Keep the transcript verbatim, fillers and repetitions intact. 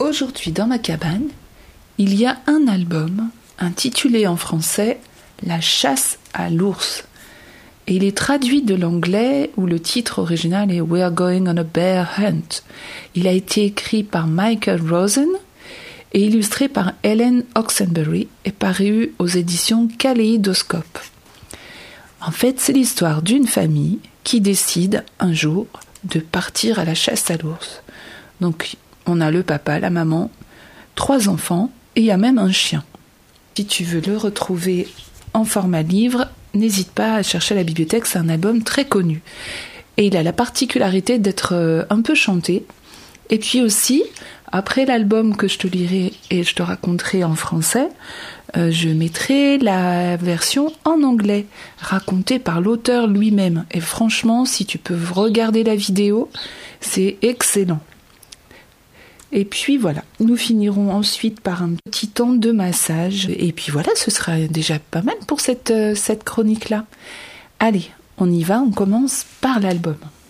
Aujourd'hui, dans ma cabane, il y a un album intitulé en français « La chasse à l'ours ». Et il est traduit de l'anglais où le titre original est « We're going on a bear hunt ». Il a été écrit par Michael Rosen et illustré par Ellen Oxenbury et paru aux éditions Kaléidoscope. En fait, c'est l'histoire d'une famille qui décide un jour de partir à la chasse à l'ours. Donc, on a le papa, la maman, trois enfants et il y a même un chien. Si tu veux le retrouver en format livre, n'hésite pas à chercher à la bibliothèque, c'est un album très connu. Et il a la particularité d'être un peu chanté. Et puis aussi, après l'album que je te lirai et je te raconterai en français, euh, je mettrai la version en anglais, racontée par l'auteur lui-même. Et franchement, si tu peux regarder la vidéo, c'est excellent. Et puis voilà, nous finirons ensuite par un petit temps de massage. Et puis voilà, ce sera déjà pas mal pour cette, euh, cette chronique-là. Allez, on y va, on commence par l'album.